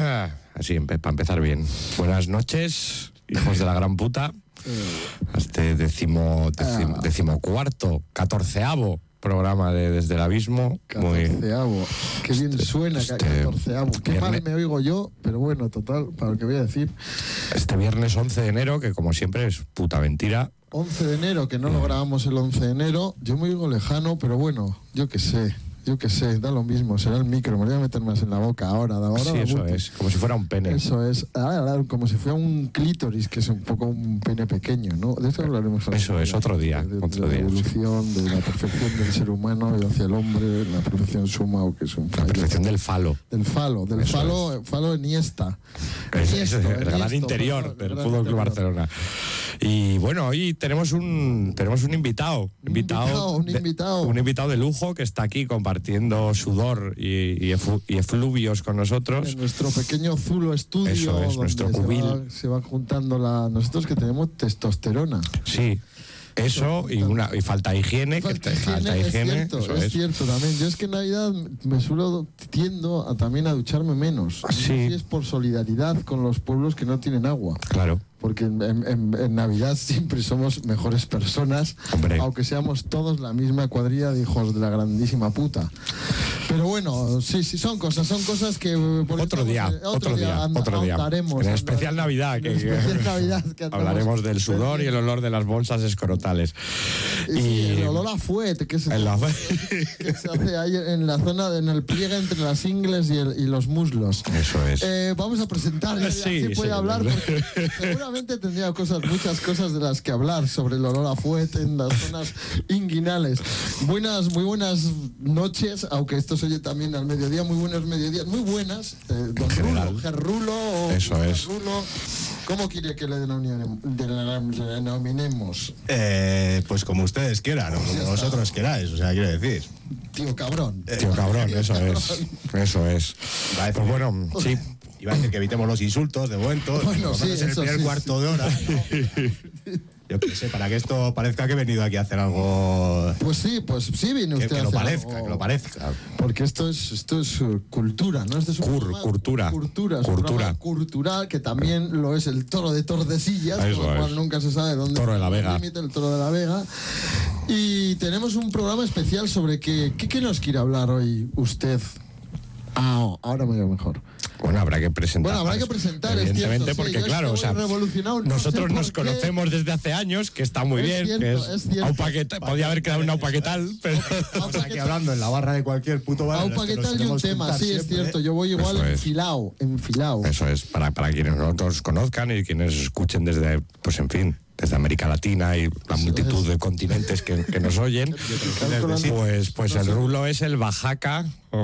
Así, para empezar bien. Buenas noches, hijos de la gran puta. Este decimocuarto, 14avo programa de Desde el Abismo. 14avo. Qué bien suena, 14avo. Qué mal me oigo yo, pero bueno, total, para lo que voy a decir. Este viernes 11 de enero, que como siempre es puta mentira. 11 de enero, que no lo grabamos el 11 de enero. Yo me oigo lejano, pero bueno, yo qué sé, da lo mismo, será el micro, me voy a meter más en la boca ahora. Sí, eso es, como si fuera un pene. Eso es, como si fuera un clítoris, que es un poco un pene pequeño, ¿no? De eso hablaremos. Eso es, otro día. De la evolución, de la perfección del ser humano y hacia el hombre, la perfección suma, o que es un fallo. La perfección del falo. Del falo Iniesta. Es el gran interior del Fútbol Club Barcelona. Y bueno, hoy tenemos un invitado. Un invitado de lujo que está aquí compartiendo sudor y efluvios con nosotros. En nuestro pequeño Zulo estudio. Eso es, nuestro cubil. Se va juntando nosotros que tenemos testosterona. Sí. Eso y falta higiene. Es cierto también. Yo es que en Navidad tiendo también a ducharme menos. Sí. Si es por solidaridad con los pueblos que no tienen agua. Claro. Porque en Navidad siempre somos mejores personas, hombre, aunque seamos todos la misma cuadrilla de hijos de la grandísima puta. Pero bueno, sí, son cosas que... Otro día. Andaremos. En especial Navidad, que hablaremos del sudor y el olor de las bolsas escrotales. Y el olor a fuet, que se hace ahí en la zona, en el pliegue entre las ingles y los muslos. Eso es. Vamos a presentar, así puede hablar, porque seguramente tendría muchas cosas de las que hablar sobre el olor a fuet en las zonas inguinales. Muy buenas noches, aunque esto se oye también al mediodía. Muy buenos mediodías, muy buenas. Don Gerrulo. Eso es. ¿Cómo quiere que le denominemos? Pues como ustedes quieran, o como vosotros queráis, o sea, quiero decir. Tío cabrón, eso es. Pues bueno, sí. Iba a decir que evitemos los insultos de momento, bueno, sí, en el primer cuarto de hora. Yo qué sé, para que esto parezca que he venido aquí a hacer algo. Pues sí viene usted que a hacer que lo parezca. Porque esto es cultura, ¿no? Esto es cultura. Cultural, que también lo es el Toro de Tordesillas, con lo cual nunca se sabe dónde Toro de la Vega. El Toro de la Vega. Y tenemos un programa especial sobre qué nos quiere hablar hoy usted. Ahora me veo mejor. Bueno, habrá que presentar. Evidentemente, porque claro, o sea, nosotros nos conocemos desde hace años, que está muy bien. Podía haber quedado un aupaquetal, pero estamos aquí hablando en la barra de cualquier puto bar. Aupaquetal y un tema, sí, es cierto. Yo voy igual enfilado. Eso es, para quienes no nos conozcan y quienes escuchen desde, pues en fin, desde América Latina y la multitud de continentes que nos oyen, pues el Rulo es el Bajaca,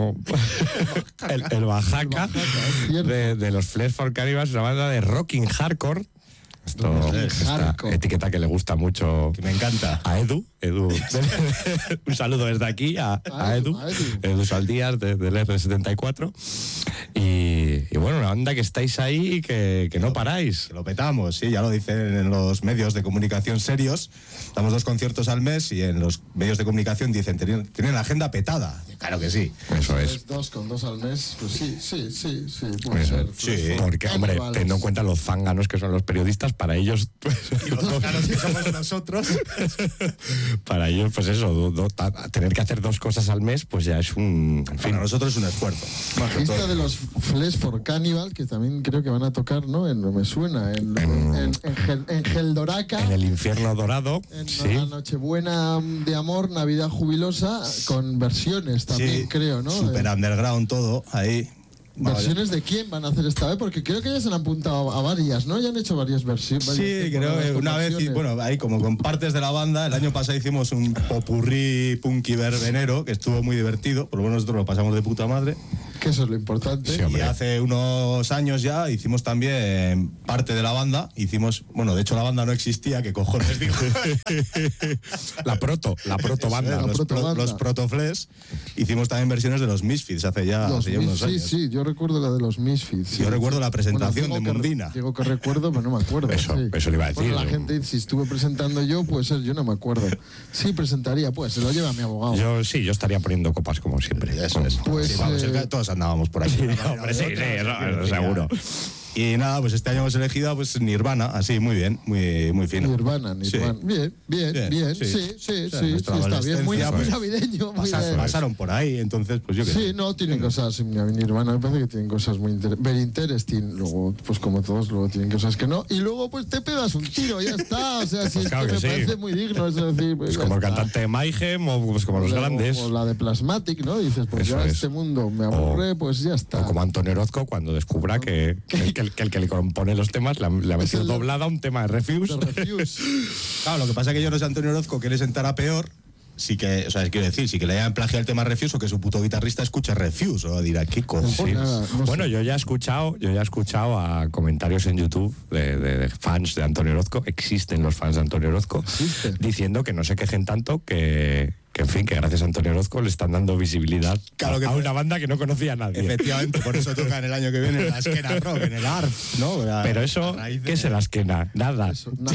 el Bajaca de los Flesh for Cannibals, una banda de rocking hardcore. Esta etiqueta que le gusta mucho, que me encanta, a Edu. Un saludo desde aquí a Edu Saldías del R74. Y bueno, una banda que estáis ahí y que no paráis. Que lo petamos, sí, ya lo dicen en los medios de comunicación serios. Damos 2 conciertos al mes y en los medios de comunicación dicen tienen la agenda petada. Claro que sí. Eso es. 2 al mes, pues sí. Puede ser. Sí, porque, hombre, teniendo en cuenta los zánganos que son los periodistas, para ellos... y los zánganos que somos nosotros. Para ellos, pues eso, tener que hacer 2 cosas al mes, pues ya es un... En fin. Para nosotros es un esfuerzo. Bajista de los Flesh for Cannibal, que también creo que van a tocar, ¿no? Me suena, en Geldoraca. En el infierno dorado. En la Nochebuena de Amor, Navidad Jubilosa, con versiones también, creo, ¿no? Super underground todo, ahí. ¿Versiones de quién van a hacer esta vez? Porque creo que ya se han apuntado a varias, ¿no? Ya han hecho varias versiones. Sí, creo que una vez, ahí como con partes de la banda, el año pasado hicimos un popurrí punky verbenero, que estuvo muy divertido, por lo menos nosotros lo pasamos de puta madre. Que eso es lo importante. Sí, y hace unos años ya hicimos también parte de la banda, de hecho la banda no existía, ¿qué cojones digo? la proto banda. Los Protoflesh. Hicimos también versiones de los Misfits hace ya unos años. Sí, yo recuerdo la de los Misfits. Yo recuerdo la presentación de Mundina. Digo que recuerdo, pero no me acuerdo. Eso le iba a decir. La gente, si estuve presentando yo, puede ser, yo no me acuerdo. Sí, presentaría, pues, se lo lleva mi abogado. Yo estaría poniendo copas como siempre. Eso es. Pues, todos andábamos por ahí. Sí, hombre, sí, seguro. Y nada, pues este año hemos elegido pues Nirvana, así, muy bien, muy fino. Nirvana. Sí. Bien. Sí, está bien, muy navideño. Pasaron por ahí, entonces, pues yo qué sé. Sí, no, tienen cosas, Nirvana me parece que tienen cosas muy very interesting, luego, pues como todos, luego tienen cosas que no, y luego pues te pegas un tiro, ya está, o sea, pues claro que me parece muy digno, es decir, pues como el cantante de Mayhem, o pues como los grandes. O la de Plasmatic, ¿no? Dices, pues eso ya este mundo me aburre, pues ya está. O como Antonio Orozco, cuando descubra que el que le compone los temas le ha metido doblada un tema de Refuse. Claro, lo que pasa es que yo no sé Antonio Orozco que le sentara peor. Sí que, o sea, quiero decir, sí que le hayan plagiado el tema Refuse o que su puto guitarrista escuche Refuse, o dirá, ¿qué cojones? Sí. Bueno, yo ya he escuchado a comentarios en YouTube de fans de Antonio Orozco, existen los fans de Antonio Orozco, diciendo que no se quejen tanto, que en fin, que gracias a Antonio Orozco le están dando visibilidad a una banda que no conocía a nadie. Efectivamente, por eso tocan el año que viene en la Esquena Rock, en el ARF, ¿no? Pero eso, ¿qué es el Esquena? Nada.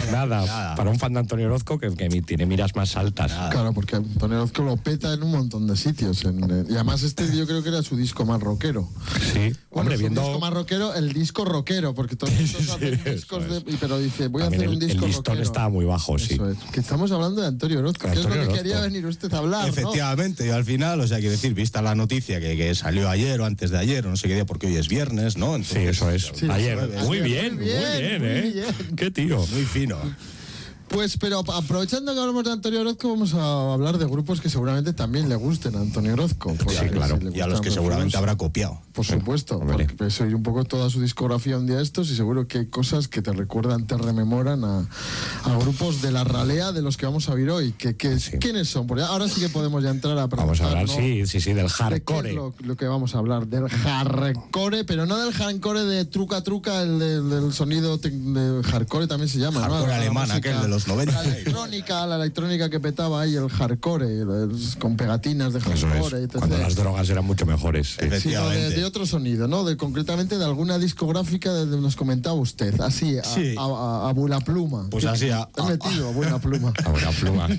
Para un fan de Antonio Orozco que tiene miras más altas. Claro, porque Antonio Orozco lo peta en un montón de sitios. Y además yo creo que era su disco más rockero. Sí, hombre, viendo... disco más rockero, el disco rockero, porque todos estos hacen discos pero dice, voy también a hacer un disco rockero. El listón estaba muy bajo, sí. Eso es. Que estamos hablando de Antonio Orozco, que es lo que quería venir usted a hablar, efectivamente, ¿no? Y al final, o sea, quiero decir, vista la noticia que salió ayer o antes de ayer, o no sé qué día, porque hoy es viernes, ¿no? Entonces, sí, eso es. Sí, ayer. Muy bien, ¿eh? Qué tío. Muy fino. Pues, pero aprovechando que hablamos de Antonio Orozco, vamos a hablar de grupos que seguramente también le gusten a Antonio Orozco. Sí, claro, y a los que seguramente habrá copiado. Por supuesto, porque puedes oír un poco toda su discografía un día estos y seguro que hay cosas que te recuerdan, te rememoran a grupos de la ralea de los que vamos a oír hoy. ¿Quiénes son? Porque ahora sí que podemos ya entrar a preguntar, vamos a hablar, ¿no? sí, del hardcore. Lo que vamos a hablar, del hardcore, pero no del hardcore de truca, el del sonido de hardcore también se llama, hardcore, ¿no? Alemán, aquel de los 90. La electrónica que petaba ahí, el hardcore, con pegatinas de hardcore. Etc. Cuando las drogas eran mucho mejores. Efectivamente. De otro sonido, ¿no? Concretamente de alguna discográfica nos comentaba usted, así, a buena pluma. Pues así, he metido a buena pluma. A buena pluma.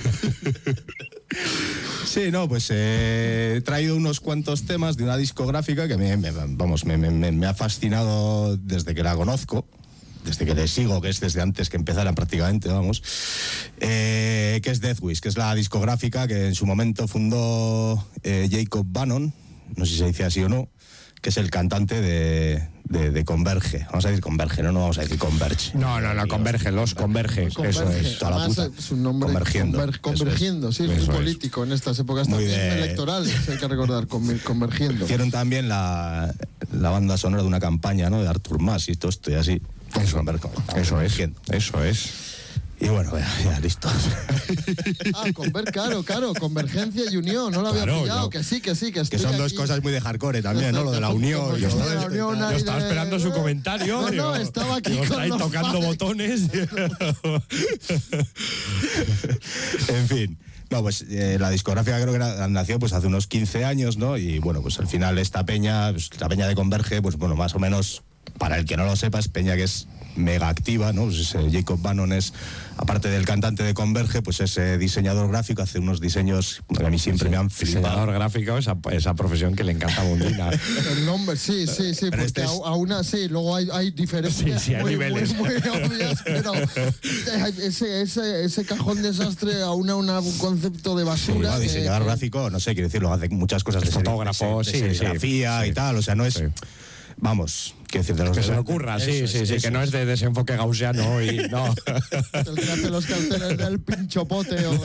Sí, no, pues he traído unos cuantos temas de una discográfica que me ha fascinado desde que la conozco. Desde que le sigo, que es desde antes que empezara prácticamente, vamos, que es Deathwish, que es la discográfica que en su momento fundó Jacob Bannon, no sé si se dice así o no, que es el cantante de Converge. Vamos a decir Converge, no vamos a decir Converge. No, Converge, eso es. Toda la puta. Es un nombre Convergiendo, sí, es muy político en estas épocas también electorales, hay que recordar, Convergiendo. Hicieron también la banda sonora de una campaña, ¿no? De Artur Mas y todo esto y así. Eso es. Y bueno, ya listo. Claro, convergencia y unión, no lo había pillado, que sí. Que son dos cosas muy de hardcore también, ¿no? Lo de la unión. Yo estaba esperando su comentario. No, estaba aquí ahí tocando botones. En fin. No, pues la discográfica creo que nació pues hace unos 15 años, ¿no? Y bueno, pues al final esta peña, pues, la peña de Converge, pues bueno, más o menos, para el que no lo sepa, es peña que es mega activa, ¿no? Pues Jacob Bannon es, aparte del cantante de Converge, pues es diseñador gráfico, hace unos diseños que a mí siempre me han flipado. Diseñador gráfico, esa profesión que le encanta a Mundina. El nombre, sí, pero porque luego hay diferencias sí, hay niveles. Muy obvias, pero ese cajón desastre a un concepto de basura. Sí, diseñador gráfico, no sé, quiero decirlo, hace muchas cosas de fotógrafo, de serigrafía y tal, o sea, no es... Vamos, quiero decir, de los que se le ocurra, que no es de desenfoque gaussiano y no. El que hace los carteles del pinchopote o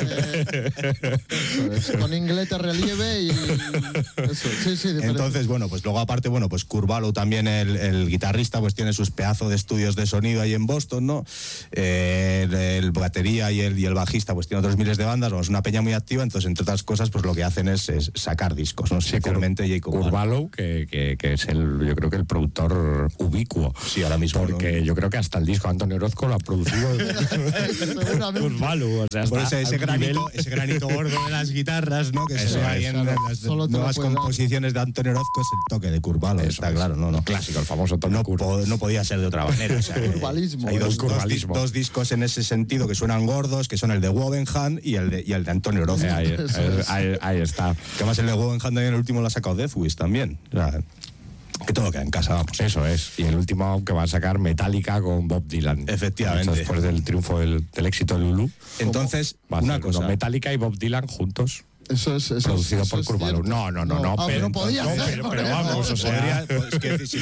con inglés de relieve y eso, sí. Entonces, bueno, pues luego aparte, bueno, pues Kurt Balow también, el guitarrista, pues tiene sus pedazos de estudios de sonido ahí en Boston, ¿no? El batería y el bajista, pues tiene otros miles de bandas, vamos, una peña muy activa, entonces, entre otras cosas, pues lo que hacen es sacar discos, ¿no? Sí, Kurt Balow, que es yo creo que el productor sector ubicuo. Sí, ahora mismo. Porque yo creo que hasta el disco de Antonio Orozco lo ha producido Urbalu. O sea, por ese granito gordo de las guitarras, ¿no? Que se ve ahí en las nuevas composiciones de Antonio Orozco, es el toque de Curvalo, está claro, ¿no? Clásico, el famoso toque no podía ser de otra manera. O sea, curvalismo. Hay dos discos en ese sentido que suenan gordos, que son el de Wovenham y el de Antonio Orozco. Ahí está. Que además el de Wovenham también, el último lo ha sacado Deathwish también. O sea, que todo queda en casa, vamos. Eso es. Y el último que va a sacar Metallica con Bob Dylan. Efectivamente. Después del triunfo del éxito de Lulu. Entonces, una cosa. Metallica y Bob Dylan juntos. Eso es producido por Curvalo. No. Pero podía ser. Pero vamos, o sea. Es que si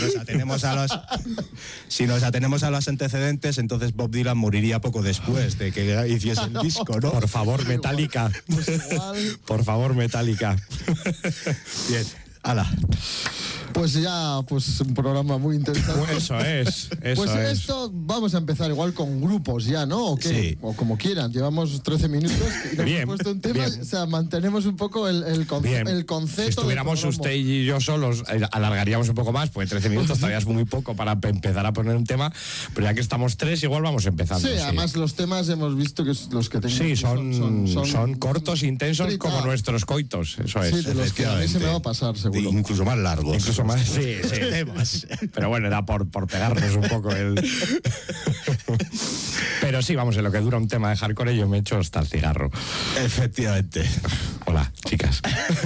nos atenemos a los antecedentes, entonces Bob Dylan moriría poco después de que hiciese el disco, ¿no? Por favor, Metallica. Por favor, Metallica. Bien. ¡Hala! Pues ya, un programa muy interesante. Eso es. Esto vamos a empezar igual con grupos ya, ¿no? ¿O qué? Sí. O como quieran. Llevamos 13 minutos y hemos puesto un tema. Bien. O sea, mantenemos un poco el concepto. Si estuviéramos usted y yo solos, alargaríamos un poco más, porque 13 minutos todavía es muy poco para empezar a poner un tema. Pero ya que estamos tres, igual vamos empezando. Sí, además los temas hemos visto que los que tenemos son cortos, intensos, como nuestros coitos. Eso es. Sí, de los que a mí se me va a pasar, seguro. Incluso más largos. Incluso más, sí. Temas. Pero bueno, era por pegarnos un poco el... Pero sí, vamos, en lo que dura un tema de hardcore yo me echo hasta el cigarro. Efectivamente. Hola, chicas.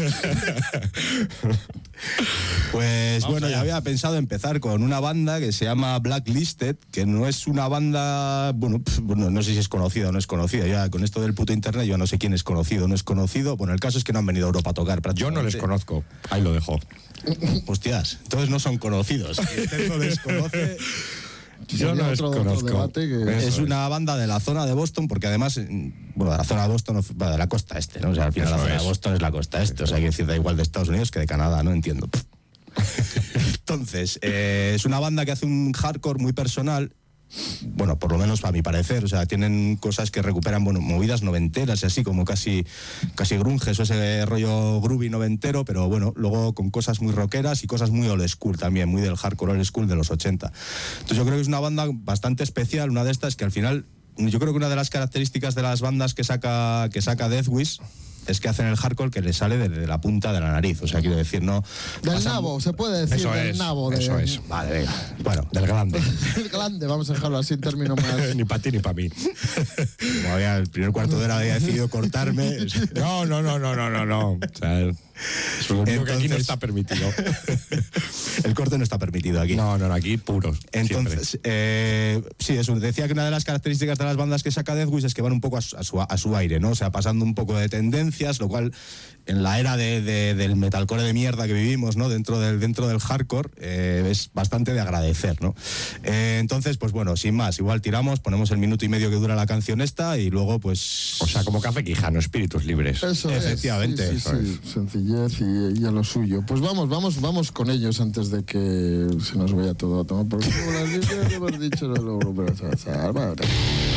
Pues bueno, ya había pensado empezar con una banda que se llama Blacklisted, que no es una banda, bueno, no sé si es conocida o no es conocida. Ya con esto del puto internet yo no sé quién es conocido o no es conocido. Bueno, el caso es que no han venido a Europa a tocar prácticamente. Yo no les conozco, ahí lo dejo. Hostias, entonces no son conocidos. Usted no les conoce. Yo no les conozco. Es una banda de la zona de Boston, porque además, bueno, de la zona de Boston, de la costa este, ¿no? O sea, al final la zona de Boston es la costa este. O sea, hay que decir, da igual de Estados Unidos que de Canadá, no entiendo. Entonces, es una banda que hace un hardcore muy personal. Bueno, por lo menos a mi parecer, o sea, tienen cosas que recuperan, bueno, movidas noventeras y así, como casi grunges o ese rollo groovy noventero, pero bueno, luego con cosas muy rockeras y cosas muy old school también, muy del hardcore old school de los 80. Entonces yo creo que es una banda bastante especial, una de estas que al final, yo creo que una de las características de las bandas que saca Deathwish es que hacen el hardcore que le sale de la punta de la nariz, o sea, quiero decir, no... Del nabo, se puede decir, del nabo. Eso es. Vale, venga. Bueno, del glande. El glande, vamos a dejarlo así en términos más... Ni para ti ni para mí. Como había el primer cuarto de hora había decidido cortarme... No. O sea, eso lo único que aquí no está permitido. El corte no está permitido aquí. No, aquí puros. Entonces, sí, eso. Decía que una de las características de las bandas que saca Deathwish es que van un poco a su aire, ¿no? O sea, pasando un poco de tendencias, lo cual en la era del metalcore de mierda que vivimos, ¿no? Dentro del hardcore, es bastante de agradecer, ¿no? Entonces, pues bueno, sin más, igual tiramos, ponemos el minuto y medio que dura la canción esta y luego, pues... O sea, como Café Quijano, espíritus libres. Eso efectivamente. Sí. Sencillez y a lo suyo. Pues vamos con ellos antes de que se nos vaya todo a tomar por culo. Las hemos dicho, no lo